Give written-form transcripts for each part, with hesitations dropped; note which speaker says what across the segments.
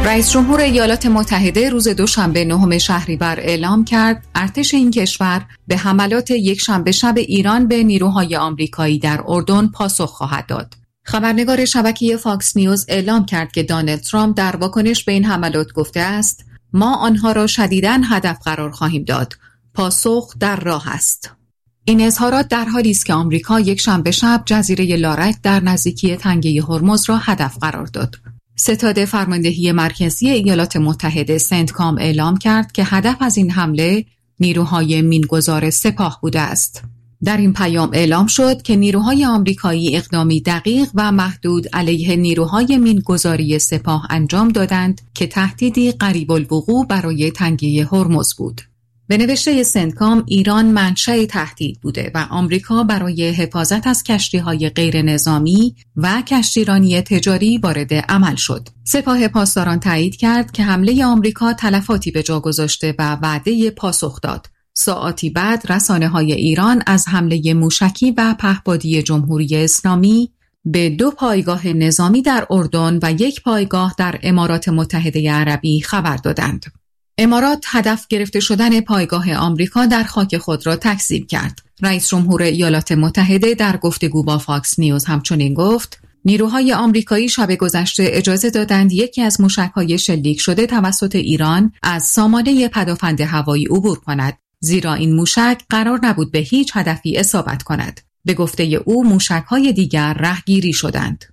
Speaker 1: رئیس جمهور ایالات متحده روز دوشنبه 9 شهریور اعلام کرد ارتش این کشور به حملات یکشنبه شب ایران به نیروهای آمریکایی در اردن پاسخ خواهد داد. خبرنگار شبکه فاکس نیوز اعلام کرد که دونالد ترامپ در واکنش به این حملات گفته است: ما آنها را شدیداً هدف قرار خواهیم داد. پاسخ در راه است. این اظهارات در حالی است که آمریکا یکشنبه شب جزیره لارک در نزدیکی تنگه هرمز را هدف قرار داد. ستاد فرماندهی مرکزی ایالات متحده سنتکام اعلام کرد که هدف از این حمله نیروهای مینگذار سپاه بوده است. در این پیام اعلام شد که نیروهای آمریکایی اقدامی دقیق و محدود علیه نیروهای مینگذاری سپاه انجام دادند که تهدیدی قریب الوقوع برای تنگه هرمز بود. به نوشته سنتکام، ایران منشأ تهدید بوده و آمریکا برای حفاظت از کشتی‌های غیر نظامی و کشتیرانی تجاری وارد عمل شد. سپاه پاسداران تایید کرد که حمله آمریکا تلفاتی به جا گذاشته و وعده پاسخ داد. ساعاتی بعد رسانه‌های ایران از حمله موشکی و پهپادی جمهوری اسلامی به 2 پایگاه نظامی در اردن و 1 پایگاه در امارات متحده عربی خبر دادند. امارات هدف گرفته شدن پایگاه آمریکا در خاک خود را تکذیب کرد. رئیس جمهور ایالات متحده در گفتگو با فاکس نیوز همچنین گفت: نیروهای آمریکایی شب گذشته اجازه دادند یکی از موشک‌های شلیک شده توسط ایران از سامانه پدافند هوایی عبور کند، زیرا این موشک قرار نبود به هیچ هدفی اصابت کند. به گفته او موشک‌های دیگر رهگیری شدند.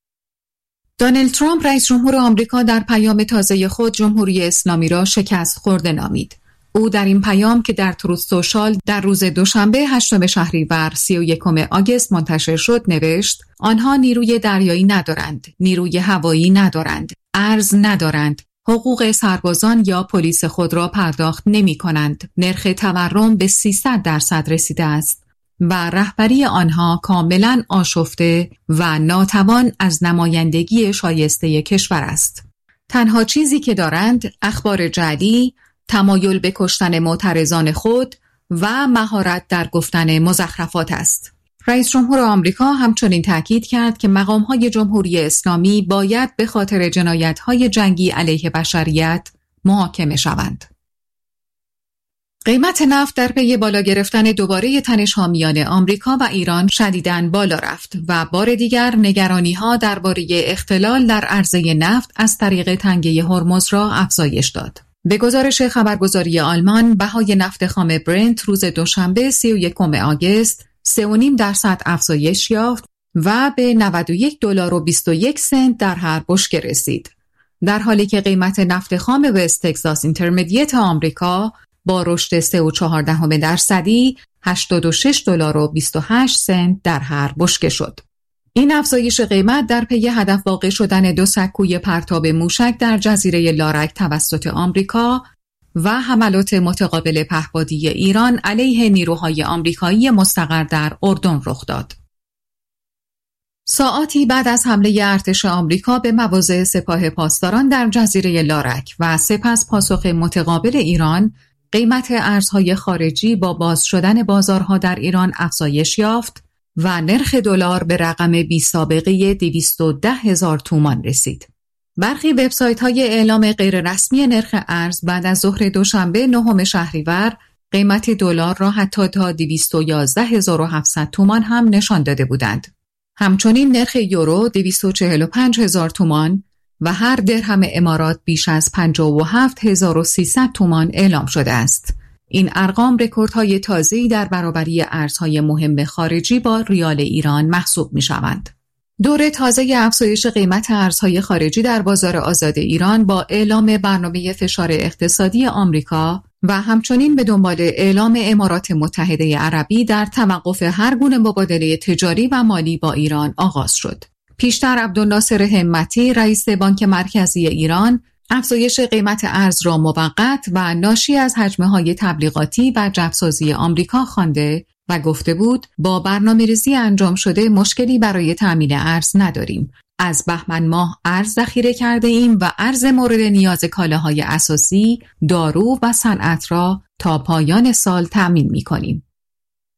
Speaker 1: دونالد ترامپ رئیس جمهور آمریکا در پیام تازه خود جمهوری اسلامی را شکست خورده نامید. او در این پیام که در تروث سوشال در روز دوشنبه 8 شهریور 31 آگوست منتشر شد نوشت: آنها نیروی دریایی ندارند، نیروی هوایی ندارند، ارز ندارند، حقوق سربازان یا پلیس خود را پرداخت نمی کنند، نرخ تورم به 300% رسیده است و رهبری آنها کاملا آشفته و ناتوان از نمایندگی شایسته کشور است. تنها چیزی که دارند اخبار جعلی، تمایل به کشتن معترضان خود و مهارت در گفتن مزخرفات است. رئیس جمهور آمریکا همچنین تاکید کرد که مقام‌های جمهوری اسلامی باید به خاطر جنایت‌های جنگی علیه بشریت محاکمه شوند. قیمت نفت در پی بالا گرفتن دوباره تنش‌ها میان آمریکا و ایران شدیداً بالا رفت و بار دیگر نگرانی‌ها درباره اختلال در عرضه نفت از طریق تنگه هرمز را افزایش داد. به گزارش خبرگزاری آلمان، بهای نفت خام برنت روز دوشنبه 31 آگوست 3.5% افزایش یافت و به $91.21 در هر بشکه رسید. در حالی که قیمت نفت خام وست تگزاس اینترمدیت آمریکا با رشد 3.4% $86.28 در هر بشکه شد. این افزایش قیمت در پی هدف واقع شدن 2 سکوی پرتاب موشک در جزیره لارک توسط آمریکا و حملات متقابل پهپادی ایران علیه نیروهای آمریکایی مستقر در اردن رخ داد. ساعاتی بعد از حمله ارتش آمریکا به مواضع سپاه پاسداران در جزیره لارک و سپس پاسخ متقابل ایران، قیمت ارزهای خارجی با باز شدن بازارها در ایران افزایش یافت و نرخ دلار به رقم بی‌سابقه 210,000 تومان رسید. برخی وبسایت‌های اعلام غیررسمی نرخ ارز بعد از ظهر دوشنبه 9 شهریور قیمت دلار را حتی تا 211,700 تومان هم نشان داده بودند. همچنین نرخ یورو 245,000 تومان و هر درهم امارات بیش از 57,300 تومان اعلام شده است. این ارقام رکوردهای تازه‌ای در برابری ارزهای مهم خارجی با ریال ایران محسوب می‌شوند. دور تازه افزایش قیمت ارزهای خارجی در بازار آزاد ایران با اعلام برنامه فشار اقتصادی آمریکا و همچنین به دنبال اعلام امارات متحده عربی در توقف هر گونه مبادله تجاری و مالی با ایران آغاز شد. پیشتر عبدالناصر همتی رئیس بانک مرکزی ایران افزایش قیمت ارز را موقت و ناشی از حجم‌های تبلیغاتی و جبسازی آمریکا خوانده و گفته بود با برنامه‌ریزی انجام شده مشکلی برای تامین ارز نداریم. از بهمن ماه ارز ذخیره کرده ایم و ارز مورد نیاز کالاهای اساسی، دارو و صنعت را تا پایان سال تامین می‌کنیم.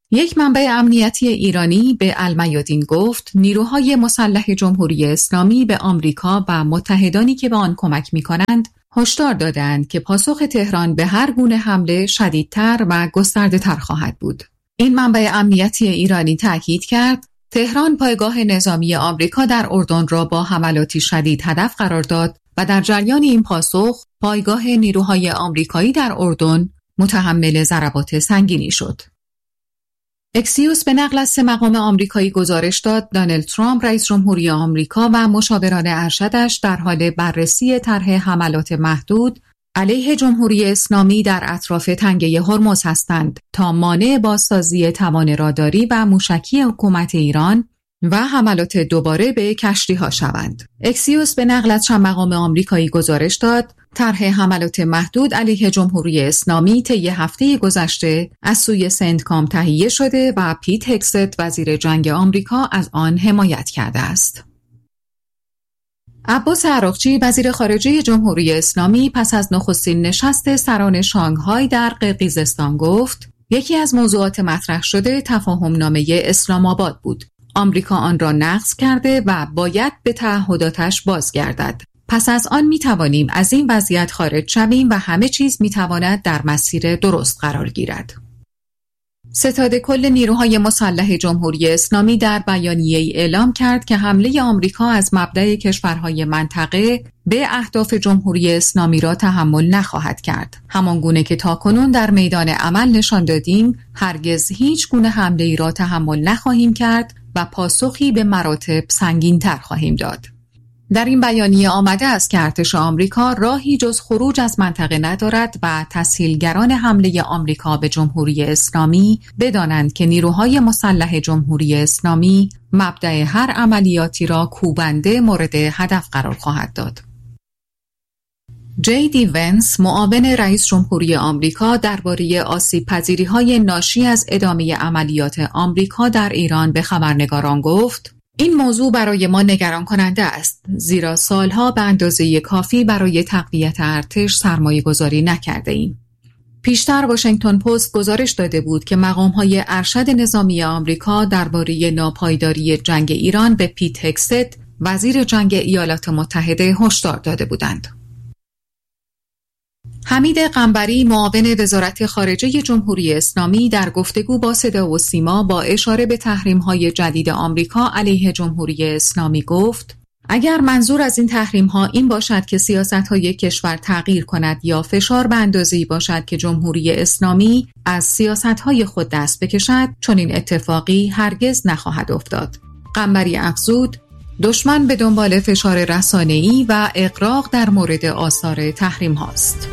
Speaker 1: یک منبع امنیتی ایرانی به المیادین گفت نیروهای مسلح جمهوری اسلامی به آمریکا و متحدانی که به آن کمک می‌کنند هشدار دادند که پاسخ تهران به هر گونه حمله شدیدتر و گسترده‌تر خواهد بود. این منبع امنیتی ایرانی تاکید کرد تهران پایگاه نظامی آمریکا در اردن را با حملاتی شدید هدف قرار داد و در جریان این پاسخ پایگاه نیروهای آمریکایی در اردن متحمل ضربات سنگینی شد. اکسیوس به نقل از 3 مقام آمریکایی گزارش داد دونالد ترامپ رئیس جمهوری آمریکا و مشاوران ارشدش در حال بررسی طرح حملات محدود علیه جمهوری اسلامی در اطراف تنگه هرمز هستند تا مانع بازسازی توان راداری و موشکی حکومت ایران و حملات دوباره به کشتی‌ها شوند. اکسیوس به نقل از چند مقام آمریکایی گزارش داد طرح حملات محدود علیه جمهوری اسلامی طی هفته گذشته از سوی سنتکام تهیه شده و پیت هگست وزیر جنگ آمریکا از آن حمایت کرده است. عباس عراقچی وزیر خارجه جمهوری اسلامی پس از نخستین نشست سران شانگهای در قرقیزستان گفت یکی از موضوعات مطرح شده تفاهم‌نامه اسلام آباد بود. آمریکا آن را نقض کرده و باید به تعهداتش بازگردد. پس از آن می توانیم از این وضعیت خارج شویم و همه چیز می تواند در مسیر درست قرار گیرد. ستاد کل نیروهای مسلح جمهوری اسلامی در بیانیه‌ای اعلام کرد که حمله آمریکا از مبدأ کشورهای منطقه به اهداف جمهوری اسلامی را تحمل نخواهد کرد. همانگونه که تاکنون در میدان عمل نشان دادیم، هرگز هیچ گونه حمله‌ای را تحمل نخواهیم کرد و پاسخی به مراتب سنگین‌تر خواهیم داد. در این بیانیه آمده است که ارتش آمریکا راهی جز خروج از منطقه ندارد و تسهیلگران حمله آمریکا به جمهوری اسلامی بدانند که نیروهای مسلح جمهوری اسلامی مبدأ هر عملیاتی را کوبنده مورد هدف قرار خواهد داد. جی دی ونس معاون رئیس جمهوری آمریکا درباره آسیب‌پذیری‌های ناشی از ادامه عملیات آمریکا در ایران به خبرنگاران گفت این موضوع برای ما نگران کننده است زیرا سالها به اندازه کافی برای تقویت ارتش سرمایه گذاری نکرده ایم. پیشتر واشنگتن پست گزارش داده بود که مقام‌های ارشد نظامی آمریکا درباره ناپایداری جنگ ایران به پیت هگست وزیر جنگ ایالات متحده هشدار داده بودند. حمید قنبری معاون وزارت خارجه جمهوری اسلامی در گفتگو با صدا و سیما با اشاره به تحریم‌های جدید آمریکا علیه جمهوری اسلامی گفت اگر منظور از این تحریم‌ها این باشد که سیاست‌های کشور تغییر کند یا فشار به اندازه‌ای باشد که جمهوری اسلامی از سیاست‌های خود دست بکشد، چنین اتفاقی هرگز نخواهد افتاد. قنبری افزود دشمن به دنبال فشار رسانه‌ای و اغراق در مورد آثار تحریم هاست.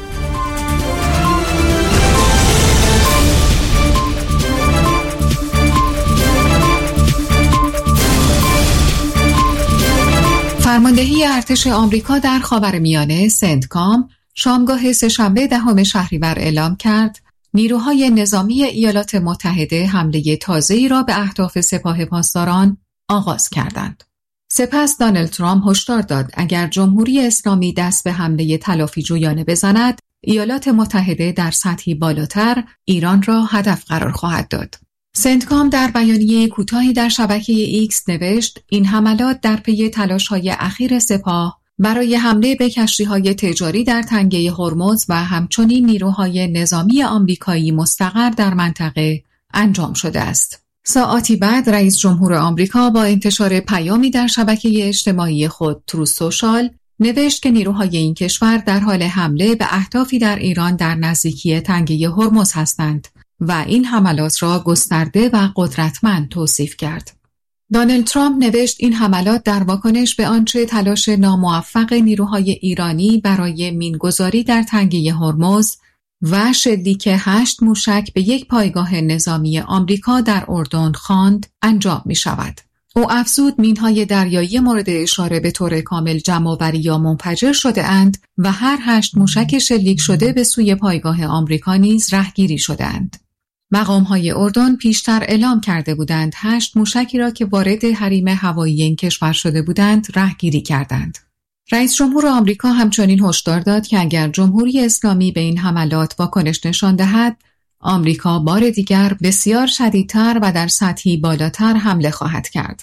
Speaker 1: فرماندهی ارتش آمریکا در خاورمیانه سنتکام شامگاه سه‌شنبه 10 شهریور اعلام کرد نیروهای نظامی ایالات متحده حمله تازه‌ای را به اهداف سپاه پاسداران آغاز کردند. سپس دونالد ترامپ هشدار داد اگر جمهوری اسلامی دست به حمله تلافی‌جویانه بزند، ایالات متحده در سطحی بالاتر ایران را هدف قرار خواهد داد. سنتکام در بیانیه کوتاهی در شبکه ایکس نوشت این حملات در پی تلاش‌های اخیر سپاه برای حمله به کشتی‌های تجاری در تنگه هرمز و همچنین نیروهای نظامی آمریکایی مستقر در منطقه انجام شده است. ساعاتی بعد رئیس جمهور آمریکا با انتشار پیامی در شبکه اجتماعی خود تروث سوشال نوشت که نیروهای این کشور در حال حمله به اهدافی در ایران در نزدیکی تنگه هرمز هستند و این حملات را گسترده و قدرتمند توصیف کرد. دونالد ترامپ نوشت این حملات در واکنش به آنچه تلاش ناموفق نیروهای ایرانی برای مینگذاری در تنگه هرمز و شلیک 8 موشک به یک پایگاه نظامی آمریکا در اردن خواند انجام می شود. او افزود مینهای دریایی مورد اشاره به طور کامل جمع‌آوری یا منفجر شده اند و هر 8 موشک شلیک شده به سوی پایگاه آمریکا نیز رهگیری شده اند. مقام‌های اردن پیشتر اعلام کرده بودند 8 موشکی را که وارد حریم هوایی این کشور شده بودند رهگیری کردند. رئیس جمهور آمریکا همچنین هشدار داد که اگر جمهوری اسلامی به این حملات واکنش نشان دهد، آمریکا بار دیگر بسیار شدیدتر و در سطحی بالاتر حمله خواهد کرد.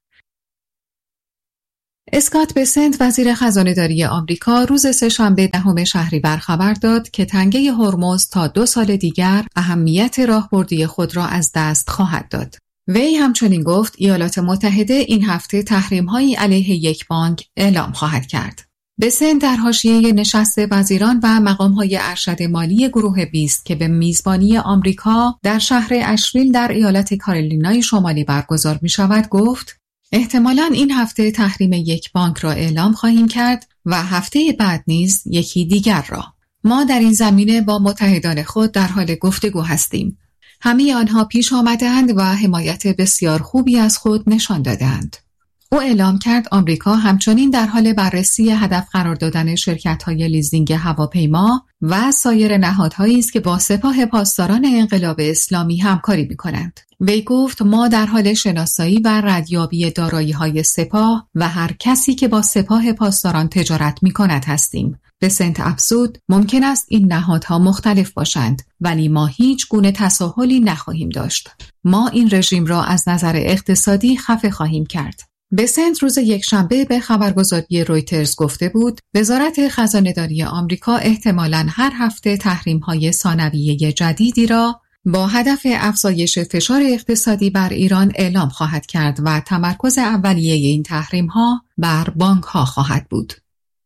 Speaker 1: اسکات بسنت وزیر خزانه‌داری آمریکا روز سه‌شنبه 10 شهریور خبر داد که تنگه هرمز تا 2 سال دیگر اهمیت راهبردی خود را از دست خواهد داد. وی همچنین گفت ایالات متحده این هفته تحریم‌هایی علیه یک بانک اعلام خواهد کرد. بسنت در حاشیه نشست وزیران و مقام‌های ارشد مالی گروه 20 که به میزبانی آمریکا در شهر اشویل در ایالت کارولینای شمالی برگزار می‌شود گفت احتمالاً این هفته تحریم یک بانک را اعلام خواهیم کرد و هفته بعد نیز یکی دیگر را. ما در این زمینه با متحدان خود در حال گفتگو هستیم. همه آنها پیش آمدند و حمایت بسیار خوبی از خود نشان دادند. او اعلام کرد آمریکا همچنین در حال بررسی هدف قرار دادن شرکت‌های لیزینگ هواپیما و سایر نهادهایی است که با سپاه پاسداران انقلاب اسلامی همکاری می‌کنند. وی گفت ما در حال شناسایی و ردیابی دارایی‌های سپاه و هر کسی که با سپاه پاسداران تجارت می‌کند هستیم. بسنت افزود ممکن است این نهادها مختلف باشند ولی ما هیچ گونه تساهلی نخواهیم داشت. ما این رژیم را از نظر اقتصادی خفه خواهیم کرد. بسنت روز یکشنبه به خبرگزاری رویترز گفته بود وزارت خزانه‌داری آمریکا احتمالاً هر هفته تحریم‌های ثانویه جدیدی را با هدف افزایش فشار اقتصادی بر ایران اعلام خواهد کرد و تمرکز اولیه این تحریم‌ها بر بانک‌ها خواهد بود.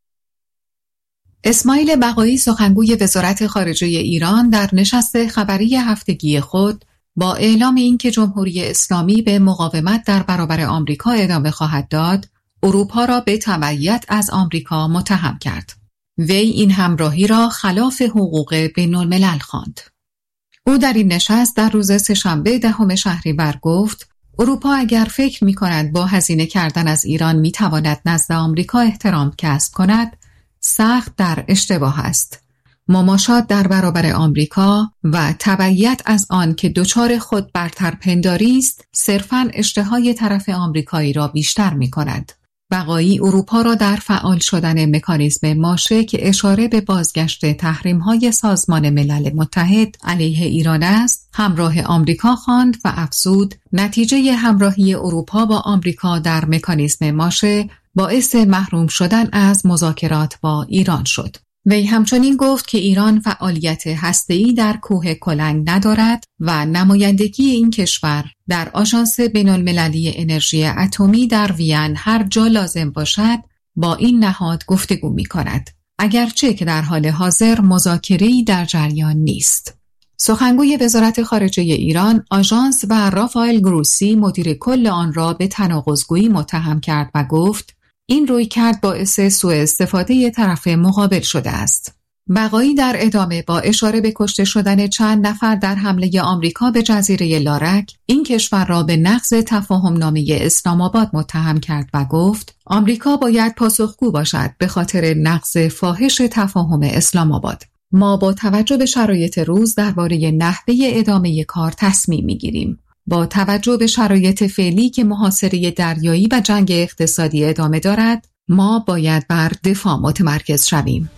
Speaker 1: اسماعیل بقایی سخنگوی وزارت خارجه ایران در نشست خبری هفتگی خود با اعلام اینکه جمهوری اسلامی به مقاومت در برابر آمریکا ادامه خواهد داد، اروپا را به تبعیت از آمریکا متهم کرد. وی این همراهی را خلاف حقوق بین‌الملل خواند. او در این نشست در روز سه‌شنبه 10 شهریور گفت اروپا اگر فکر می‌کند با هزینه کردن از ایران می‌تواند نزد آمریکا احترام کسب کند، سخت در اشتباه است. مماشات در برابر آمریکا و تبعیت از آن که دچار خود برتر پنداری است، صرفاً اشتهای طرف آمریکایی را بیشتر می‌کند. بقایی اروپا را در فعال شدن مکانیزم ماشه که اشاره به بازگشت تحریم‌های سازمان ملل متحد علیه ایران است، همراه آمریکا خواند و افزود نتیجه همراهی اروپا با آمریکا در مکانیزم ماشه باعث محروم شدن از مذاکرات با ایران شد. وی همچنین گفت که ایران فعالیت هسته‌ای در کوه کلنگ ندارد و نمایندگی این کشور در آژانس بین‌المللی انرژی اتمی در وین هر جا لازم باشد با این نهاد گفتگو می‌کند، اگرچه که در حال حاضر مذاکره‌ای در جریان نیست. سخنگوی وزارت خارجه ایران آژانس و رافائل گروسی مدیر کل آن را به تناقض‌گویی متهم کرد و گفت این رویکرد باعث سوء استفاده طرف مقابل شده است. بقایی در ادامه با اشاره به کشته شدن چند نفر در حمله آمریکا به جزیره لارک، این کشور را به نقض تفاهم‌نامه اسلام آباد متهم کرد و گفت آمریکا باید پاسخگو باشد به خاطر نقض فاحش تفاهم اسلام آباد. ما با توجه به شرایط روز درباره نحوه ادامه کار تصمیم می‌گیریم. با توجه به شرایط فعلی که محاصره دریایی و جنگ اقتصادی ادامه دارد، ما باید بر دفاع متمرکز شویم.